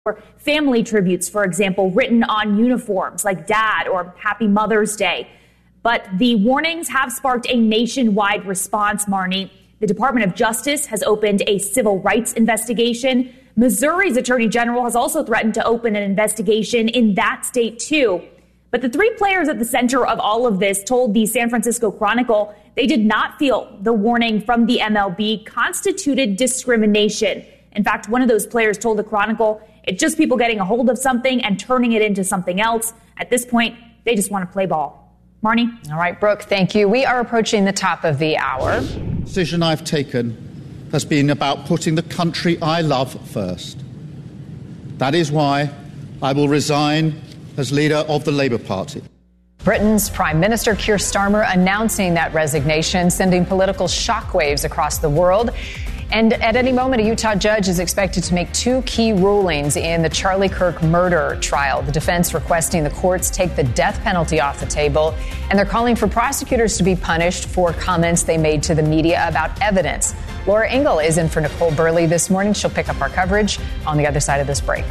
Or family tributes, for example, written on uniforms like Dad or Happy Mother's Day. But the warnings have sparked a nationwide response, Marnie. The Department of Justice has opened a civil rights investigation. Missouri's Attorney General has also threatened to open an investigation in that state, too. But the three players at the center of all of this told the San Francisco Chronicle they did not feel the warning from the MLB constituted discrimination. In fact, one of those players told the Chronicle it's just people getting a hold of something and turning it into something else. At this point, they just want to play ball. Marnie? All right, Brooke, thank you. We are approaching the top of the hour. The decision I've taken has been about putting the country I love first. That is why I will resign as leader of the Labour Party. Britain's Prime Minister Keir Starmer announcing that resignation, sending political shockwaves across the world. And at any moment, a Utah judge is expected to make two key rulings in the Charlie Kirk murder trial. The defense requesting the courts take the death penalty off the table, and they're calling for prosecutors to be punished for comments they made to the media about evidence. Laura Ingle is in for Nicole Burley this morning. She'll pick up our coverage on the other side of this break.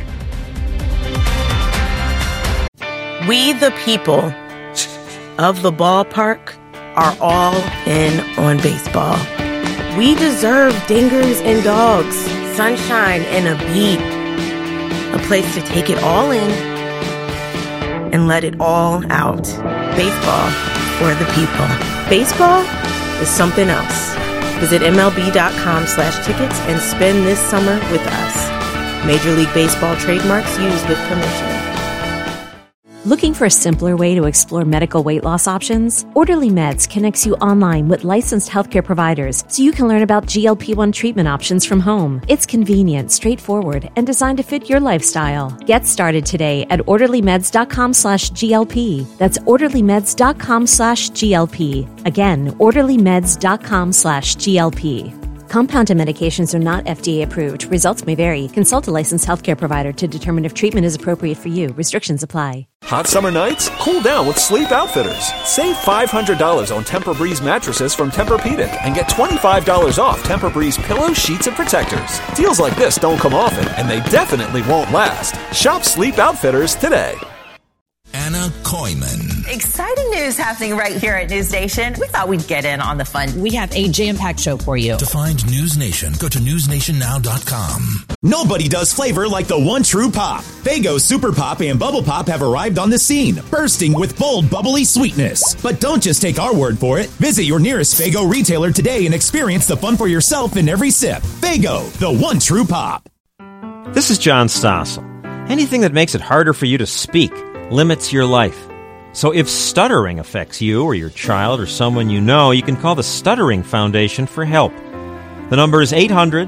We, the people of the ballpark, are all in on baseball. We deserve dingers and dogs, sunshine and a beat, a place to take it all in and let it all out. Baseball for the people. Baseball is something else. Visit MLB.com/tickets and spend this summer with us. Major League Baseball trademarks used with permission. Looking for a simpler way to explore medical weight loss options? Orderly Meds connects you online with licensed healthcare providers so you can learn about GLP-1 treatment options from home. It's convenient, straightforward, and designed to fit your lifestyle. Get started today at orderlymeds.com/GLP. That's orderlymeds.com/GLP. Again, orderlymeds.com/GLP. Compounded medications are not FDA approved. Results may vary. Consult a licensed healthcare provider to determine if treatment is appropriate for you. Restrictions apply. Hot summer nights? Cool down with Sleep Outfitters. Save $500 on Tempur-Breeze mattresses from Tempur-Pedic and get $25 off Tempur-Breeze pillows, sheets, and protectors. Deals like this don't come often, and they definitely won't last. Shop Sleep Outfitters today. Anna Koyman. Exciting news happening right here at News Nation. We thought we'd get in on the fun. We have a jam-packed show for you. To find News Nation, go to newsnationnow.com. Nobody does flavor like the one true pop. Faygo Super Pop and Bubble Pop have arrived on the scene, bursting with bold, bubbly sweetness. But don't just take our word for it. Visit your nearest Faygo retailer today and experience the fun for yourself in every sip. Faygo, the one true pop. This is John Stossel. Anything that makes it harder for you to speak limits your life. So if stuttering affects you or your child or someone you know, you can call the Stuttering Foundation for help. The number is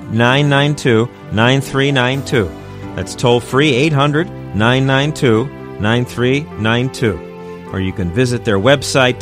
800-992-9392. That's toll-free 800-992-9392. Or you can visit their website,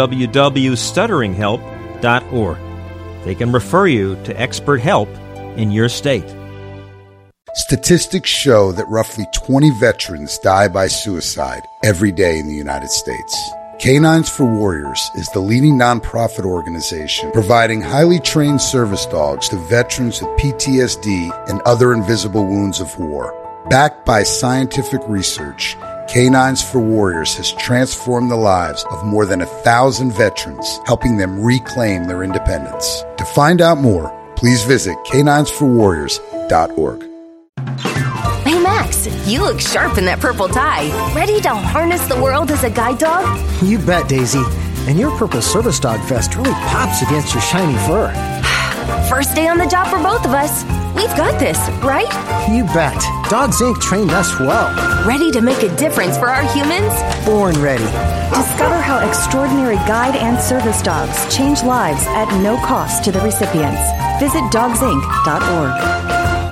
www.stutteringhelp.org. They can refer you to expert help in your state. Statistics show that roughly 20 veterans die by suicide every day in the United States. Canines for Warriors is the leading nonprofit organization providing highly trained service dogs to veterans with PTSD and other invisible wounds of war. Backed by scientific research, Canines for Warriors has transformed the lives of more than 1,000 veterans, helping them reclaim their independence. To find out more, please visit caninesforwarriors.org. Hey Max, you look sharp in that purple tie. Ready to harness the world as a guide dog? You bet, Daisy. And your purple service dog vest really pops against your shiny fur. First day on the job for both of us. We've got this, right? You bet. Dogs Inc. trained us well. Ready to make a difference for our humans? Born ready. Discover how extraordinary guide and service dogs change lives at no cost to the recipients. Visit dogsinc.org.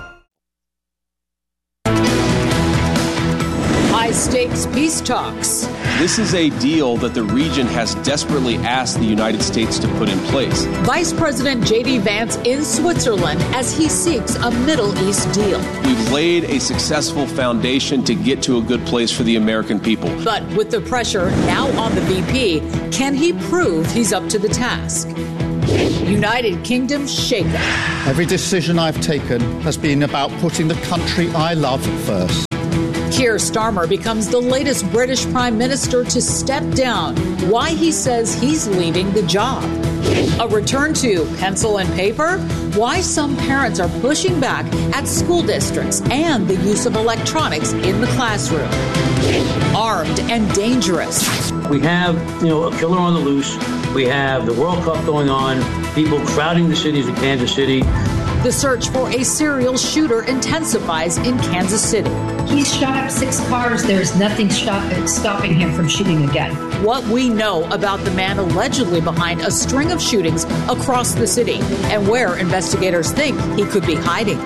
High-stakes peace talks. This is a deal that the region has desperately asked the United States to put in place. Vice President J.D. Vance in Switzerland as he seeks a Middle East deal. We've laid a successful foundation to get to a good place for the American people. But with the pressure now on the VP, can he prove he's up to the task? United Kingdom shakeup. Every decision I've taken has been about putting the country I love first. Keir Starmer becomes the latest British Prime Minister to step down. Why he says he's leaving the job. A return to pencil and paper? Why some parents are pushing back at school districts and the use of electronics in the classroom. Armed and dangerous. We have, a killer on the loose. We have the World Cup going on, people crowding the cities of Kansas City. The search for a serial shooter intensifies in Kansas City. He's shot up 6 cars. There's nothing stopping him from shooting again. What we know about the man allegedly behind a string of shootings across the city and where investigators think he could be hiding.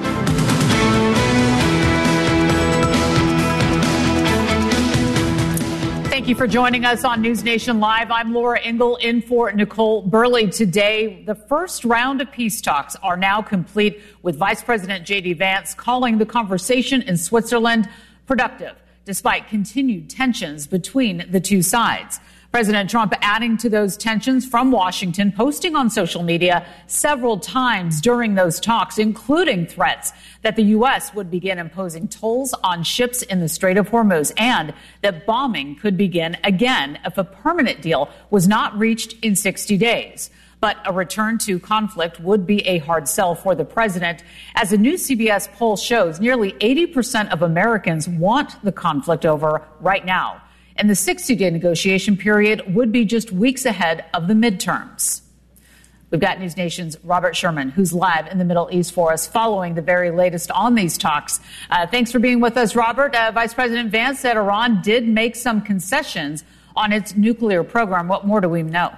Thank you for joining us on News Nation Live. I'm Laura Ingle in for Nicole Burley. Today, the first round of peace talks are now complete, with Vice President J.D. Vance calling the conversation in Switzerland productive, despite continued tensions between the two sides. President Trump adding to those tensions from Washington, posting on social media several times during those talks, including threats that the U.S. would begin imposing tolls on ships in the Strait of Hormuz and that bombing could begin again if a permanent deal was not reached in 60 days. But a return to conflict would be a hard sell for the president. As a new CBS poll shows, nearly 80% of Americans want the conflict over right now. And the 60-day negotiation period would be just weeks ahead of the midterms. We've got News Nation's Robert Sherman, who's live in the Middle East for us, following the very latest on these talks. Thanks for being with us, Robert. Vice President Vance said Iran did make some concessions on its nuclear program. What more do we know?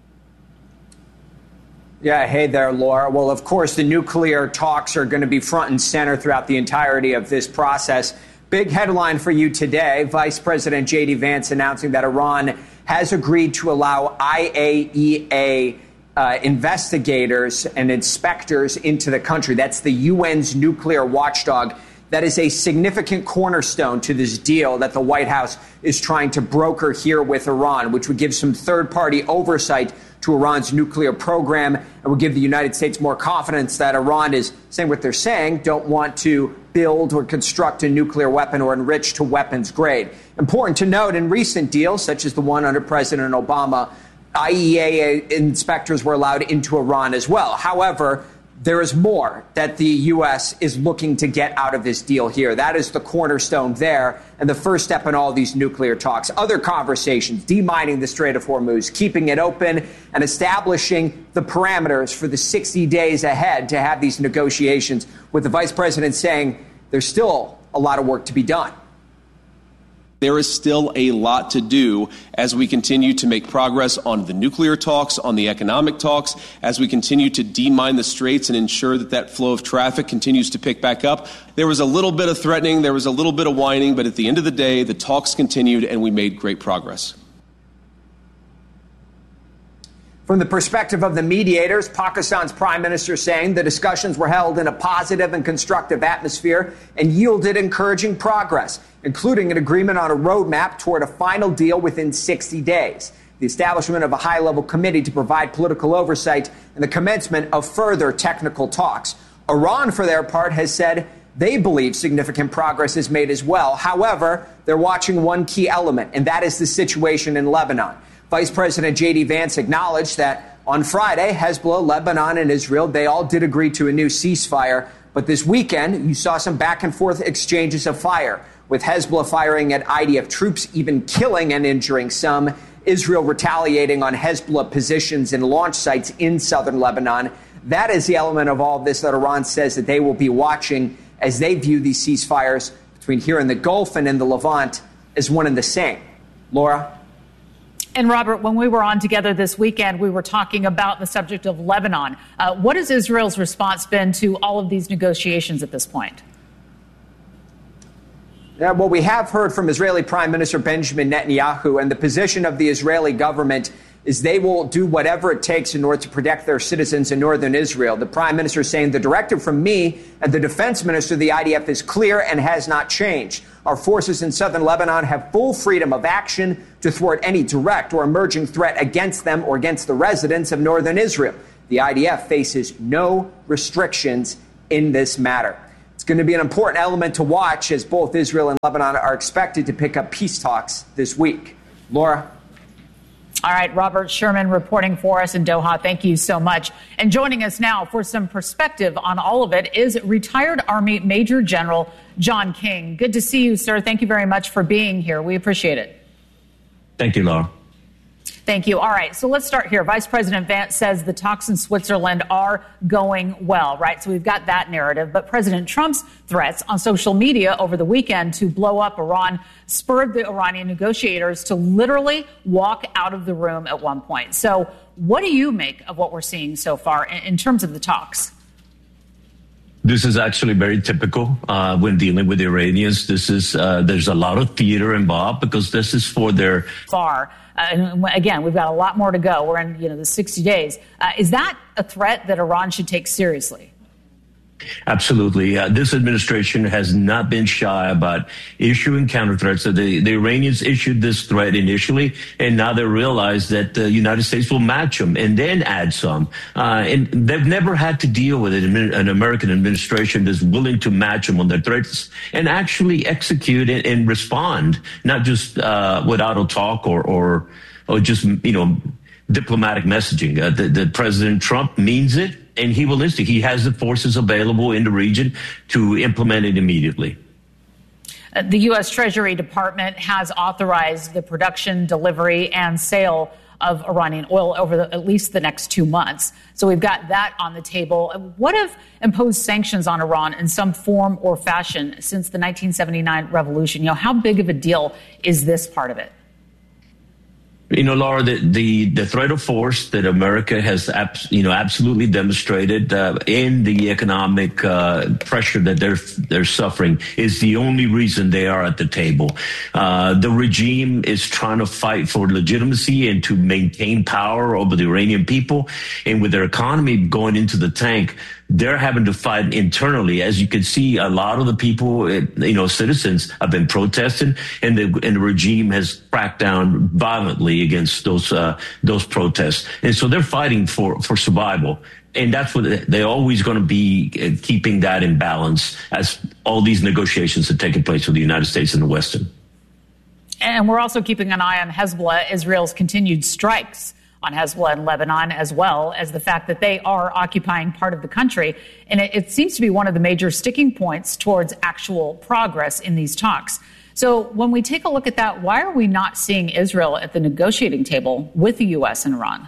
Yeah, hey there, Laura. Well, of course, the nuclear talks are going to be front and center throughout the entirety of this process. Big headline for you today, Vice President J.D. Vance announcing that Iran has agreed to allow IAEA investigators and inspectors into the country. That's the UN's nuclear watchdog. That is a significant cornerstone to this deal that the White House is trying to broker here with Iran, which would give some third-party oversight to Iran's nuclear program and would give the United States more confidence that Iran is saying what they're saying, don't want to build or construct a nuclear weapon or enrich to weapons grade. Important to note, in recent deals, such as the one under President Obama, IAEA inspectors were allowed into Iran as well. However, there is more that the U.S. is looking to get out of this deal here. That is the cornerstone there and the first step in all these nuclear talks. Other conversations, demining the Strait of Hormuz, keeping it open and establishing the parameters for the 60 days ahead to have these negotiations, with the vice president saying there's still a lot of work to be done. There is still a lot to do as we continue to make progress on the nuclear talks, on the economic talks, as we continue to demine the straits and ensure that that flow of traffic continues to pick back up. There was a little bit of threatening, there was a little bit of whining, but at the end of the day, the talks continued and we made great progress. From the perspective of the mediators, Pakistan's prime minister saying the discussions were held in a positive and constructive atmosphere and yielded encouraging progress, including an agreement on a roadmap toward a final deal within 60 days, the establishment of a high-level committee to provide political oversight, and the commencement of further technical talks. Iran, for their part, has said they believe significant progress is made as well. However, they're watching one key element, and that is the situation in Lebanon. Vice President J.D. Vance acknowledged that on Friday, Hezbollah, Lebanon, and Israel, they all did agree to a new ceasefire. But this weekend, you saw some back-and-forth exchanges of fire, with Hezbollah firing at IDF troops, even killing and injuring some, Israel retaliating on Hezbollah positions and launch sites in southern Lebanon. That is the element of all of this that Iran says that they will be watching as they view these ceasefires between here in the Gulf and in the Levant as one and the same. Laura? And Robert, when we were on together this weekend, we were talking about the subject of Lebanon. What has Israel's response been to all of these negotiations at this point? Yeah, well, we have heard from Israeli Prime Minister Benjamin Netanyahu, and the position of the Israeli government is they will do whatever it takes in order to protect their citizens in northern Israel. The prime minister saying the directive from me and the defense minister of the IDF is clear and has not changed. Our forces in southern Lebanon have full freedom of action to thwart any direct or emerging threat against them or against the residents of northern Israel. The IDF faces no restrictions in this matter. It's going to be an important element to watch as both Israel and Lebanon are expected to pick up peace talks this week. Laura? All right, Robert Sherman reporting for us in Doha. Thank you so much. And joining us now for some perspective on all of it is retired Army Major General John King. Good to see you, sir. Thank you very much for being here. We appreciate it. Thank you, Laura. Thank you. All right, so let's start here. Vice President Vance says the talks in Switzerland are going well, right? So we've got that narrative. But President Trump's threats on social media over the weekend to blow up Iran spurred the Iranian negotiators to literally walk out of the room at one point. So what do you make of what we're seeing so far in terms of the talks? This is actually very typical when dealing with the Iranians. This is there's a lot of theater involved because this is for their and again, we've got a lot more to go. We're in the 60 days. Is that a threat that Iran should take seriously? Absolutely. This administration has not been shy about issuing counter threats. So the Iranians issued this threat initially, and now they realize that the United States will match them and then add some. And they've never had to deal with an American administration that's willing to match them on their threats and actually execute and respond, not just with auto talk or just, diplomatic messaging. The President Trump means it. And he has the forces available in the region to implement it immediately. The U.S. Treasury Department has authorized the production, delivery, and sale of Iranian oil over at least the next 2 months. So we've got that on the table. What have imposed sanctions on Iran in some form or fashion since the 1979 revolution? How big of a deal is this part of it? Laura, the threat of force that America has, absolutely demonstrated in the economic pressure that they're suffering is the only reason they are at the table. The regime is trying to fight for legitimacy and to maintain power over the Iranian people. And with their economy going into the tank, they're having to fight internally. As you can see, a lot of the people, citizens have been protesting, and the regime has cracked down violently against those protests. And so they're fighting for survival. And that's what they're always going to be, keeping that in balance as all these negotiations have taken place with the United States and the Western. And we're also keeping an eye on Hezbollah, Israel's continued strikes on Hezbollah in Lebanon, as well as the fact that they are occupying part of the country. And it seems to be one of the major sticking points towards actual progress in these talks. So when we take a look at that, why are we not seeing Israel at the negotiating table with the U.S. and Iran?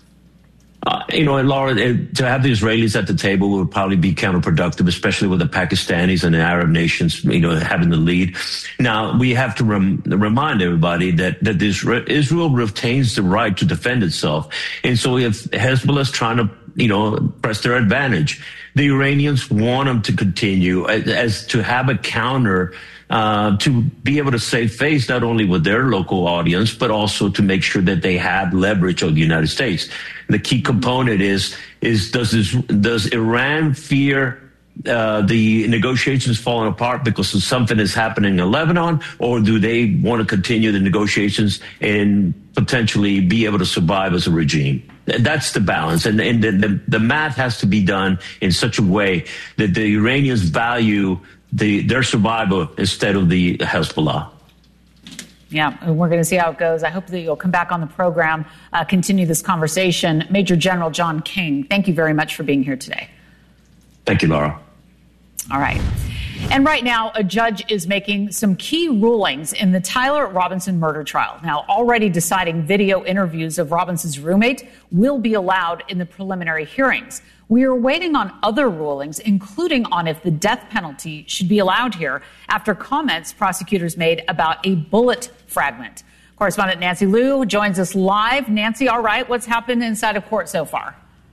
Laura, to have the Israelis at the table would probably be counterproductive, especially with the Pakistanis and the Arab nations, having the lead. Now, we have to remind everybody that Israel retains the right to defend itself. And so if Hezbollah is trying to, press their advantage, the Iranians want them to continue as to have a counter to be able to save face not only with their local audience, but also to make sure that they have leverage on the United States. The key component is does Iran fear the negotiations falling apart because of something is happening in Lebanon, or do they want to continue the negotiations and potentially be able to survive as a regime? That's the balance. And the math has to be done in such a way that the Iranians value their survival instead of the Hezbollah. Yeah, and we're going to see how it goes. I hope that you'll come back on the program, continue this conversation. Major General John King, thank you very much for being here today. Thank you, Laura. All right. And right now, a judge is making some key rulings in the Tyler Robinson murder trial. Now, already deciding video interviews of Robinson's roommate will be allowed in the preliminary hearings. We are waiting on other rulings, including on if the death penalty should be allowed here after comments prosecutors made about a bullet fragment. Correspondent Nancy Liu joins us live. Nancy, all right, what's happened inside of court so far?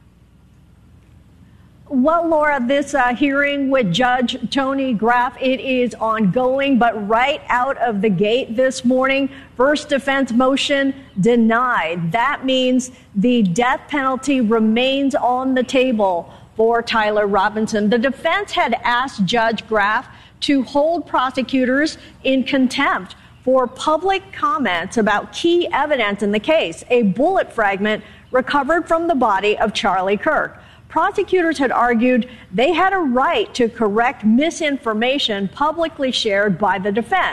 Well, Laura, this hearing with Judge Tony Graff, it is ongoing, but right out of the gate this morning, first defense motion denied. That means the death penalty remains on the table for Tyler Robinson. The defense had asked Judge Graff to hold prosecutors in contempt for public comments about key evidence in the case, a bullet fragment recovered from the body of Charlie Kirk. Prosecutors had argued they had a right to correct misinformation publicly shared by the defense.